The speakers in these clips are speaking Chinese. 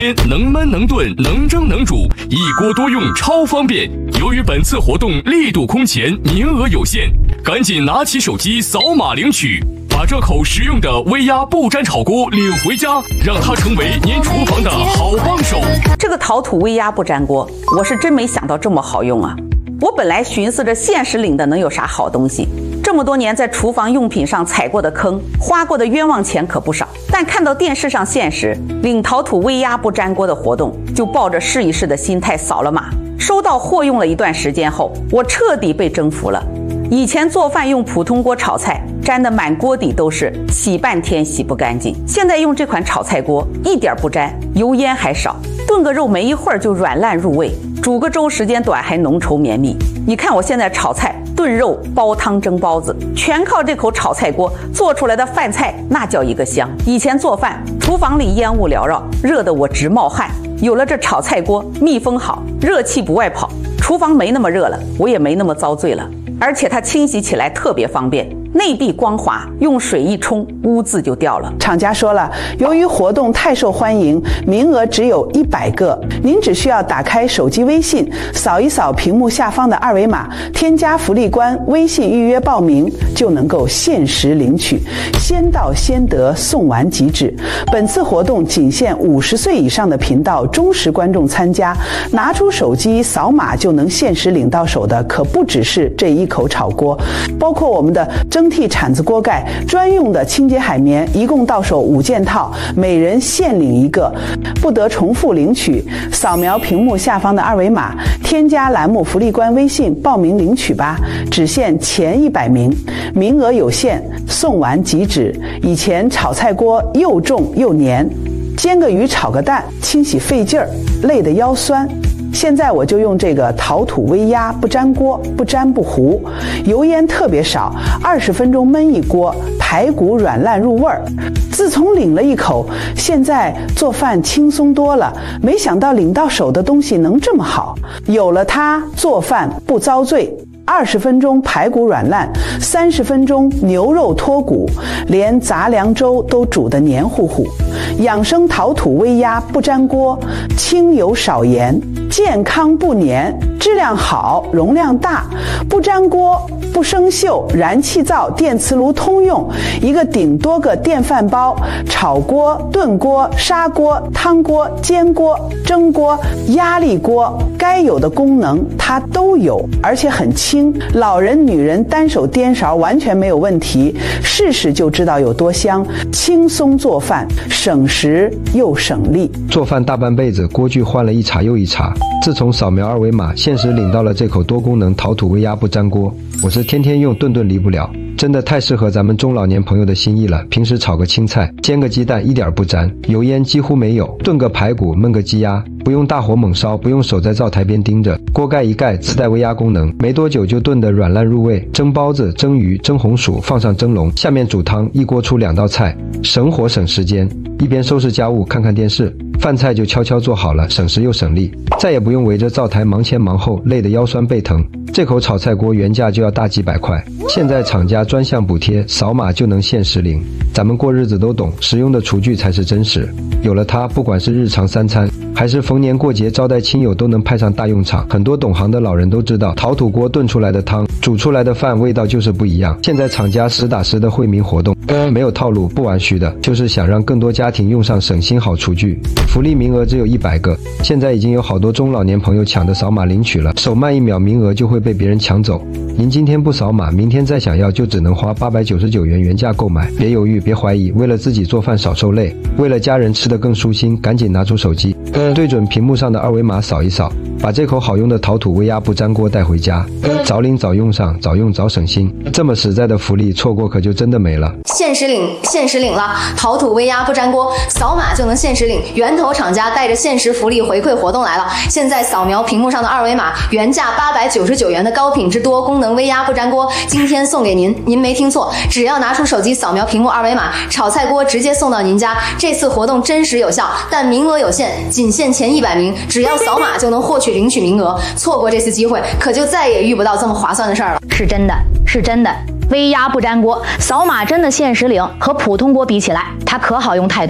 能焖能炖能蒸能煮，一锅多用超方便。由于本次活动力度空前，名额有限，赶紧拿起手机扫码领取，把这口实用的微压不粘炒锅领回家，让它成为您厨房的好帮手。 这个陶土微压不粘锅，我是真没想到这么好用啊！我本来寻思着限时领的能有啥好东西，这么多年在厨房用品上踩过的坑，花过的冤枉钱可不少。但看到电视上限时领陶土微压不粘锅的活动，就抱着试一试的心态扫了码。收到货用了一段时间后，我彻底被征服了。以前做饭用普通锅炒菜，粘得满锅底都是，洗半天洗不干净。现在用这款炒菜锅，一点不粘，油烟还少，炖个肉没一会儿就软烂入味，煮个粥时间短还浓稠绵密。你看我现在炒菜、炖肉、煲汤、蒸包子，全靠这口炒菜锅做出来的饭菜，那叫一个香。以前做饭，厨房里烟雾缭绕，热得我直冒汗。有了这炒菜锅，密封好，热气不外跑，厨房没那么热了，我也没那么遭罪了。而且它清洗起来特别方便，内壁光滑，用水一冲，污渍就掉了。 厂家说了，由于活动太受欢迎，名额只有100个，您只需要打开手机微信，扫一扫屏幕下方的二维码，添加福利官微信预约报名，就能够限时领取，先到先得，送完即止。本次活动仅限50岁以上的频道忠实观众参加，拿出手机扫码就能限时领到手的，可不只是这一口炒锅，包括我们的蒸屉铲子锅盖、专用的清洁海绵，一共到手5件套，每人限领1个，不得重复领取。扫描屏幕下方的二维码，添加栏目福利官微信报名领取吧，只限前100名，名额有限，送完即止。以前炒菜锅又重又黏，煎个鱼炒个蛋，清洗费劲儿，累得腰酸。现在我就用这个陶土微压不粘锅，不粘不糊，油烟特别少，20分钟焖一锅，排骨软烂入味儿。自从领了一口，现在做饭轻松多了。没想到领到手的东西能这么好，有了它，做饭不遭罪。20分钟排骨软烂，30分钟牛肉脱骨，连杂粮粥都煮得黏糊糊。养生陶土微压不粘锅，清油少盐，健康不粘，质量好，容量大，不粘锅，不生锈，燃气灶、电磁炉通用，一个顶多个电饭煲，炒锅、炖锅、砂锅、汤锅、煎锅、蒸锅、压力锅，该有的功能它都有，而且很轻，老人、女人单手颠勺完全没有问题，试试就知道有多香，轻松做饭，省时又省力。 做饭大半辈子，锅具换了一茬又一茬，自从扫描二维码，限时领到了这口多功能陶土微压不粘锅，我是天天用，顿顿离不了，真的太适合咱们中老年朋友的心意了。平时炒个青菜、煎个鸡蛋一点不粘，油烟几乎没有，炖个排骨、焖个鸡鸭，不用大火猛烧，不用守在灶台边盯着，锅盖一盖自带微压功能，没多久就炖得软烂入味。蒸包子、蒸鱼、蒸红薯，放上蒸笼，下面煮汤，一锅出2道菜，省火省时间，一边收拾家务看看电视，饭菜就悄悄做好了，省时又省力，再也不用围着灶台忙前忙后，累得腰酸背疼。这口炒菜锅原价就要大几百块，现在厂家专项补贴，扫码就能限时领。咱们过日子都懂，实用的厨具才是真实。有了它，不管是日常3餐，还是逢年过节招待亲友，都能派上大用场。很多懂行的老人都知道，陶土锅炖出来的汤，煮出来的饭味道就是不一样。现在厂家实打实的惠民活动，没有套路，不玩虚的，就是想让更多家庭用上省心好厨具。福利名额只有100个，现在已经有好多中老年朋友抢着扫码领取了，手慢1秒名额就会被别人抢走。您今天不扫码，明天再想要就只能花899元原价购买。别犹豫，别怀疑，为了自己做饭少受累，为了家人吃得更舒心，赶紧拿出手机，对准屏幕上的二维码扫一扫，把这口好用的陶土微压不粘锅带回家，早领早用上，早用早省心。这么实在的福利，错过可就真的没了。 限时领了！陶土微压不粘锅，扫码就能限时领。源头厂家带着限时福利回馈活动来了，现在扫描屏幕上的二维码，原价899元的高品质多功能微压不粘锅，今天送给您。您没听错，只要拿出手机扫描屏幕二维码，炒菜锅直接送到您家。这次活动真实有效，但名额有限，仅限前100名，只要扫码就能获取领取名额。错过这次机会，可就再也遇不到这么划算的事儿了。 是真的，是真的。微压不粘锅，扫码真的限时领，和普通锅比起来，它可好用太多了。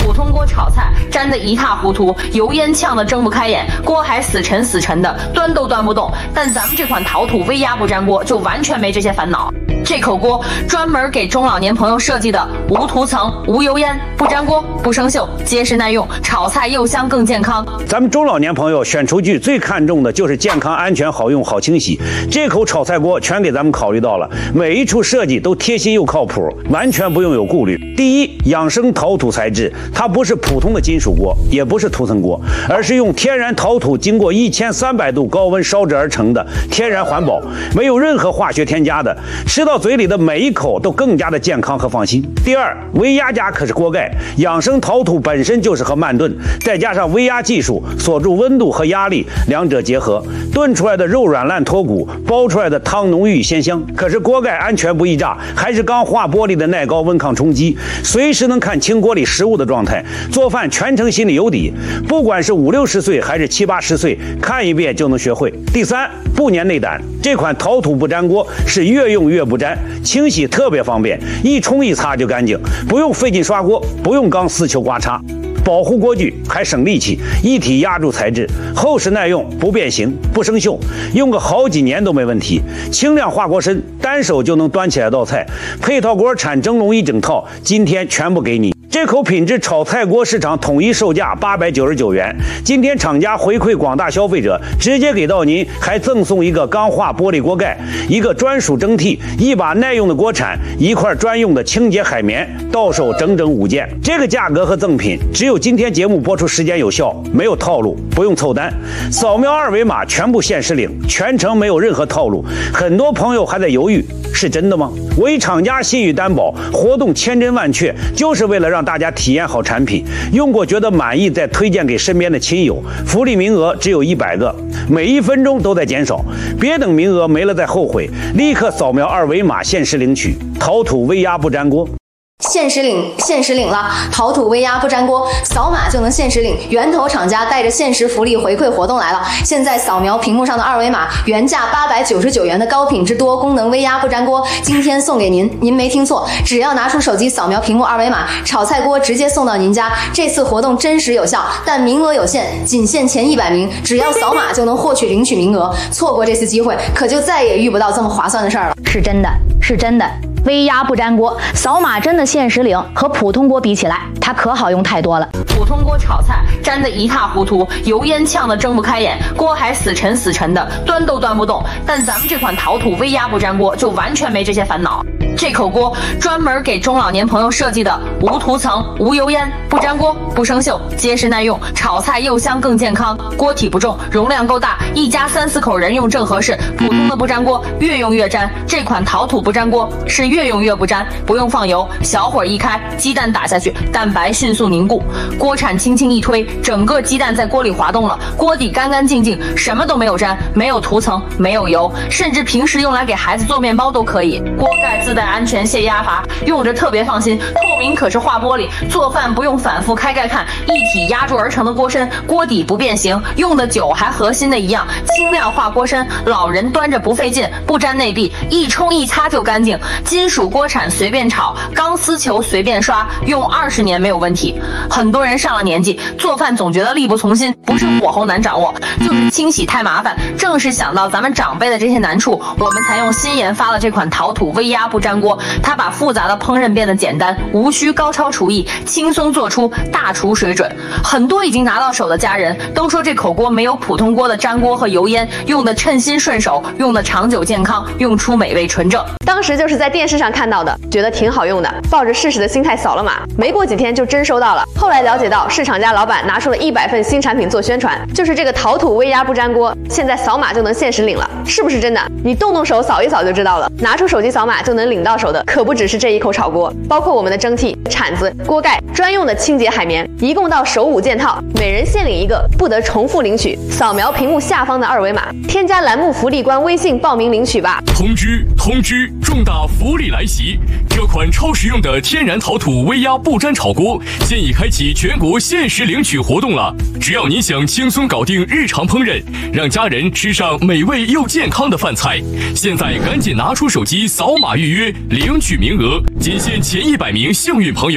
普通锅炒菜粘得一塌糊涂，油烟呛得睁不开眼，锅还死沉死沉的，端都端不动。但咱们这款陶土微压不粘锅就完全没这些烦恼。这口锅专门给中老年朋友设计的，无涂层、无油烟、不粘锅、不生锈，结实耐用，炒菜又香更健康。 咱们中老年朋友选厨具最看重的就是健康、安全、好用、好清洗。这口炒菜锅全给咱们考虑到了，每一处设计都贴心又靠谱，完全不用有顾虑。第一，养生陶土材质，它不是普通的金属锅，也不是涂层锅，而是用天然陶土经过1300度高温烧制而成的天然环保，没有任何化学添加的，吃到嘴里的每一口都更加的健康和放心。第二，微压夹可是锅盖，养生陶土本身就适合慢炖，再加上微压技术锁住温度和压力，两者结合，炖出来的肉软烂脱骨，煲出来的汤浓郁鲜香。可是锅盖安全不易炸，还是钢化玻璃的耐高温抗冲击，随时能看清锅里食物的状态，做饭全程心里有底。不管是50、60岁还是70、80岁，看一遍就能学会。第三，不粘内胆，这款陶土不粘锅是越用越不粘，清洗特别方便，一冲一擦就干净，不用费劲刷锅，不用钢丝球刮擦。保护锅具还省力气，一体压铸材质，厚实耐用，不变形，不生锈，用个好几年都没问题。轻量化锅身，单手就能端起来道菜。配套锅铲蒸笼一整套，今天全部给你。这口品质炒菜锅市场统一售价899元，今天厂家回馈广大消费者，直接给到您，还赠送一个钢化玻璃锅盖，一个专属蒸屉，一把耐用的锅铲，一块专用的清洁海绵，到手整整5件。这个价格和赠品只有今天节目播出时间有效，没有套路，不用凑单，扫描二维码全部限时领，全程没有任何套路。很多朋友还在犹豫，是真的吗？我以厂家信誉担保，活动千真万确，就是为了让大家体验好产品，用过觉得满意再推荐给身边的亲友。福利名额只有100个，每1分钟都在减少，别等名额没了再后悔，立刻扫描二维码限时领取陶土微压不粘锅。 限时领了！陶土微压不粘锅，扫码就能限时领。源头厂家带着限时福利回馈活动来了！现在扫描屏幕上的二维码，原价899元的高品质多功能微压不粘锅，今天送给您。您没听错，只要拿出手机扫描屏幕二维码，炒菜锅直接送到您家。这次活动真实有效，但名额有限，仅限前100名，只要扫码就能获取领取名额。错过这次机会，可就再也遇不到这么划算的事儿了。 是真的，是真的。微压不粘锅，扫码真的限时领，和普通锅比起来，它可好用太多了。 普通锅炒菜粘得一塌糊涂，油烟呛得睁不开眼，锅还死沉死沉的，端都端不动。但咱们这款陶土微压不粘锅就完全没这些烦恼。这口锅专门给中老年朋友设计的，无涂层、无油烟、不粘锅、不生锈，结实耐用，炒菜又香更健康。锅体不重，容量够大，一家3、4口人用正合适。普通的不粘锅越用越粘，这款陶土不粘锅是越用越不粘，不用放油，小火一开，鸡蛋打下去，蛋白迅速凝固，锅铲轻轻一推，整个鸡蛋在锅里滑动了，锅底干干净净，什么都没有粘，没有涂层，没有油，甚至平时用来给孩子做面包都可以。锅盖自带安全泄压阀，用着特别放心，透明可视化玻璃，做饭不用反复开盖看，一体压铸而成的锅身，锅底不变形，用的久还和新的一样，轻量化锅身，老人端着不费劲，不粘内壁，一冲一擦就干净。金属锅铲随便炒，钢丝球随便刷，用20年没有问题。很多人上了年纪，做饭总觉得力不从心，不是火候难掌握，就是清洗太麻烦。正是想到咱们长辈的这些难处，我们才用新研发了这款陶土微压不粘锅。它把复杂的烹饪变得简单，无需高超厨艺，轻松做出大厨水准。很多已经拿到手的家人都说，这口锅没有普通锅的粘锅和油烟，用的称心顺手，用的长久健康，用出美味纯正。 当时就是在电视上看到的，觉得挺好用的，抱着试试的心态扫了码，没过几天就真收到了。后来了解到，市场家老板拿出了100份新产品做宣传，就是这个陶土微压不粘锅，现在扫码就能限时领了，是不是真的？你动动手扫一扫就知道了。拿出手机扫码就能领到手的，可不只是这一口炒锅，包括我们的蒸屉、铲子、锅盖、专用的清洁海绵，一共到手5件套，每人限领1个，不得重复领取。扫描屏幕下方的二维码，添加栏目福利官微信报名领取吧。 通知，重大福利来袭！这款超实用的天然陶土微压不粘炒锅现已开启全国限时领取活动了。只要你想轻松搞定日常烹饪，让家人吃上美味又健康的饭菜，现在赶紧拿出手机扫码预约领取名额，仅限前100名幸运朋友。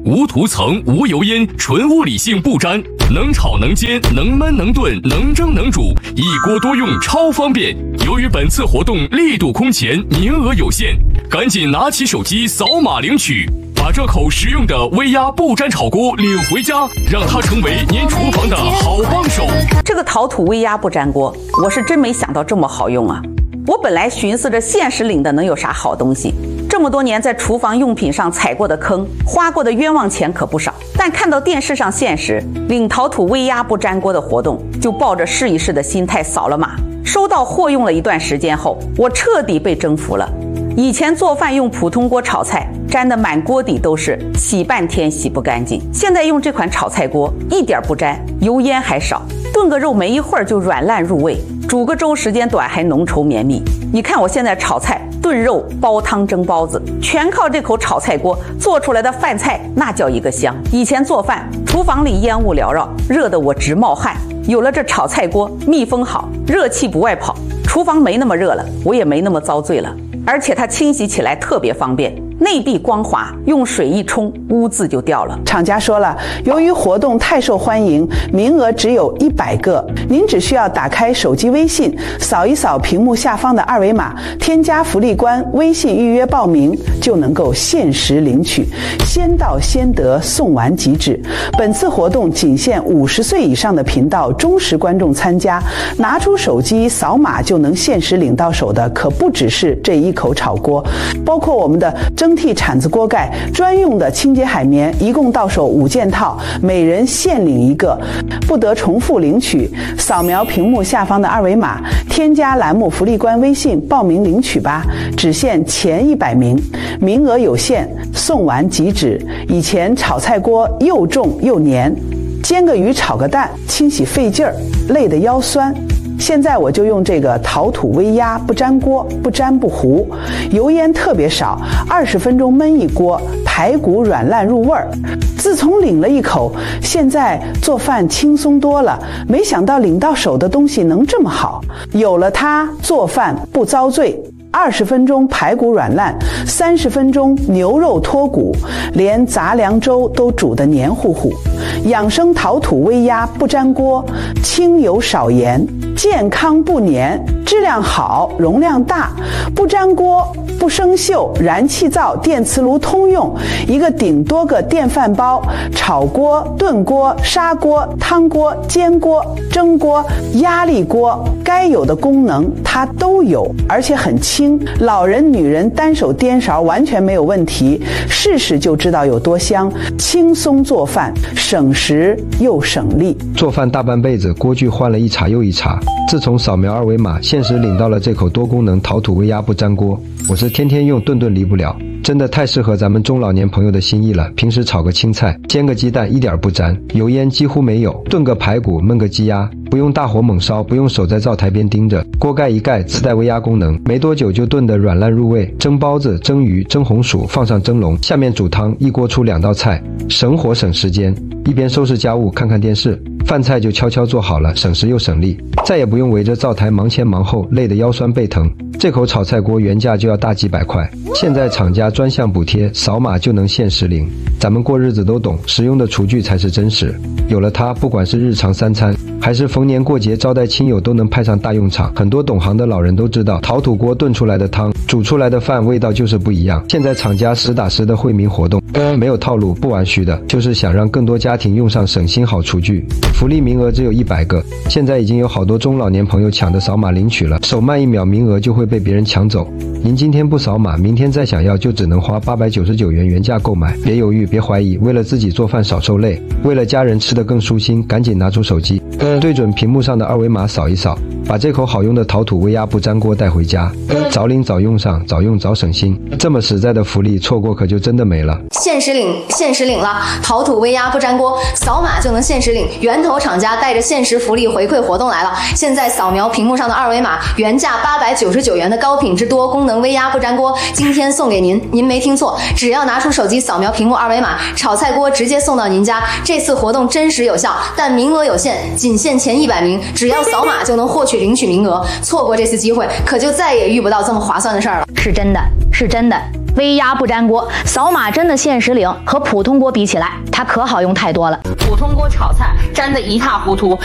无涂层、无油烟，纯物理性不粘，能炒能煎，能焖能炖，能蒸能煮，一锅多用，超方便。由于本次活动力度空前，名额有限，赶紧拿起手机扫码领取，把这口实用的微压不粘炒锅领回家，让它成为您厨房的好帮手。 这个陶土微压不粘锅，我是真没想到这么好用啊！我本来寻思着现实领的能有啥好东西，这么多年在厨房用品上踩过的坑，花过的冤枉钱可不少。但看到电视上现实领陶土微压不粘锅的活动，就抱着试一试的心态扫了码。收到货用了一段时间后，我彻底被征服了。以前做饭用普通锅炒菜，粘得满锅底都是，洗半天洗不干净。现在用这款炒菜锅，一点不粘，油烟还少，炖个肉没一会儿就软烂入味，煮个粥时间短还浓稠绵密。你看我现在炒菜、炖肉、煲汤、蒸包子，全靠这口炒菜锅做出来的饭菜，那叫一个香。以前做饭，厨房里烟雾缭绕，热得我直冒汗。有了这炒菜锅，密封好，热气不外跑，厨房没那么热了，我也没那么遭罪了。而且它清洗起来特别方便，内壁光滑，用水一冲，污渍就掉了。 厂家说了，由于活动太受欢迎，名额只有100个，您只需要打开手机微信，扫一扫屏幕下方的二维码，添加福利官微信预约报名，就能够限时领取，先到先得，送完即止。本次活动仅限50岁以上的频道忠实观众参加，拿出手机扫码就能限时领到手的，可不只是这一口炒锅，包括我们的蒸屉铲子锅盖、专用的清洁海绵，一共到手5件套，每人限领1个，不得重复领取。扫描屏幕下方的二维码，添加栏目福利官微信报名领取吧，只限前100名，名额有限，送完即止。以前炒菜锅又重又黏，煎个鱼炒个蛋，清洗费劲儿，累得腰酸。现在我就用这个陶土微压不粘锅，不粘不糊，油烟特别少，20分钟焖一锅，排骨软烂入味儿。自从领了一口，现在做饭轻松多了。没想到领到手的东西能这么好，有了它，做饭不遭罪。20分钟排骨软烂，30分钟牛肉脱骨，连杂粮粥都煮得黏糊糊。养生陶土微压不粘锅，清油少盐，健康不粘，质量好，容量大，不粘锅，不生锈，燃气灶、电磁炉通用，一个顶多个电饭煲，炒锅、炖锅、砂锅、汤锅、煎锅、蒸锅、压力锅，该有的功能它都有，而且很轻，老人、女人单手颠勺完全没有问题，试试就知道有多香，轻松做饭，省时又省力。 做饭大半辈子，锅具换了一茬又一茬，自从扫描二维码，限时领到了这口多功能陶土微压不粘锅，我是天天用，顿顿离不了，真的太适合咱们中老年朋友的心意了。平时炒个青菜、煎个鸡蛋一点不粘，油烟几乎没有，炖个排骨、焖个鸡鸭，不用大火猛烧，不用守在灶台边盯着，锅盖一盖自带微压功能，没多久就炖得软烂入味。蒸包子、蒸鱼、蒸红薯，放上蒸笼，下面煮汤，一锅出2道菜，省火省时间，一边收拾家务看看电视，饭菜就悄悄做好了，省时又省力，再也不用围着灶台忙前忙后，累得腰酸背疼。这口炒菜锅原价就要大几百块，现在厂家专项补贴，扫码就能限时领。咱们过日子都懂，实用的厨具才是真实。有了它，不管是日常3餐，还是逢年过节招待亲友，都能派上大用场。很多懂行的老人都知道，陶土锅炖出来的汤，煮出来的饭味道就是不一样。现在厂家实打实的惠民活动，没有套路，不玩虚的，就是想让更多家庭用上省心好厨具。福利名额只有100个，现在已经有好多中老年朋友抢着扫码领取了，手慢1秒名额就会被别人抢走。您今天不扫码，明天再想要就只能花899元原价购买。别犹豫，别怀疑，为了自己做饭少受累，为了家人吃得更舒心，赶紧拿出手机，对准屏幕上的二维码扫一扫，把这口好用的陶土微压不粘锅带回家，早领早用上，早用早省心。这么实在的福利，错过可就真的没了。 限时领了！陶土微压不粘锅，扫码就能限时领，源头厂家带着限时福利回馈活动来了。现在扫描屏幕上的二维码，原价899元的高品质多功能微压不粘锅，今天送给您。您没听错，只要拿出手机扫描屏幕二维码，炒菜锅直接送到您家。这次活动真实有效，但名额有限，仅限前100名，只要扫码就能获取领取名额。错过这次机会，可就再也遇不到这么划算的事儿了。 是真的，是真的。 微压不粘锅，扫码真的限时领和普通锅比起来，它可好用太多了。 普通锅炒菜粘得一塌糊涂，